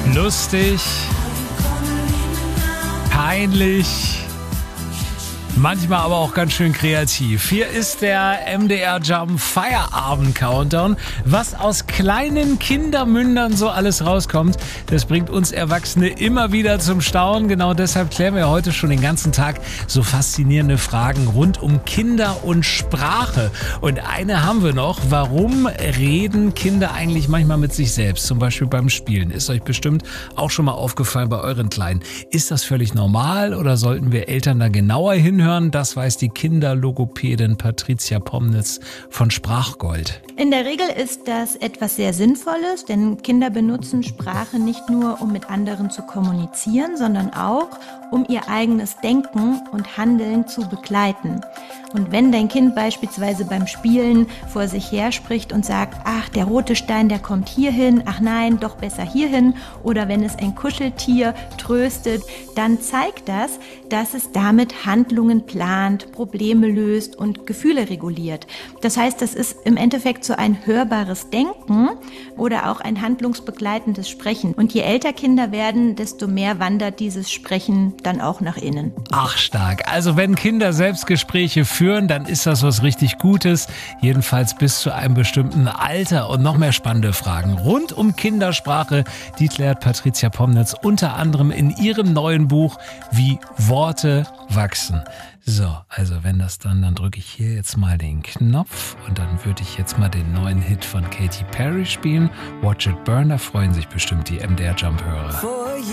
Lustig, peinlich, manchmal aber auch ganz schön kreativ. Hier ist der MDR Jump Feierabend Countdown. Was aus kleinen Kindermündern so alles rauskommt, das bringt uns Erwachsene immer wieder zum Staunen. Genau deshalb klären wir heute schon den ganzen Tag so faszinierende Fragen rund um Kinder und Sprache. Und eine haben wir noch. Warum reden Kinder eigentlich manchmal mit sich selbst? Zum Beispiel beim Spielen. Ist euch bestimmt auch schon mal aufgefallen bei euren Kleinen. Ist das völlig normal oder sollten wir Eltern da genauer hinhören? Das weiß die Kinderlogopädin Patricia Pomnitz von Sprachgold. In der Regel ist das etwas sehr Sinnvolles, denn Kinder benutzen Sprache nicht nur, um mit anderen zu kommunizieren, sondern auch, um ihr eigenes Denken und Handeln zu begleiten. Und wenn dein Kind beispielsweise beim Spielen vor sich her spricht und sagt, ach, der rote Stein, der kommt hierhin, ach nein, doch besser hierhin, oder wenn es ein Kuscheltier tröstet, dann zeigt das, dass es damit Handlungen plant, Probleme löst und Gefühle reguliert. Das heißt, das ist im Endeffekt so ein hörbares Denken oder auch ein handlungsbegleitendes Sprechen. Und je älter Kinder werden, desto mehr wandert dieses Sprechen dann auch nach innen. Ach, stark. Also wenn Kinder Selbstgespräche führen, dann ist das was richtig Gutes. Jedenfalls bis zu einem bestimmten Alter. Und noch mehr spannende Fragen rund um Kindersprache, die klärt Patricia Pomnitz unter anderem in ihrem neuen Buch Wie Worte wachsen. So, also wenn das dann drücke ich hier jetzt mal den Knopf und dann würde ich jetzt mal den neuen Hit von Katy Perry spielen. Watch It Burn, da freuen sich bestimmt die MDR Jump-Hörer.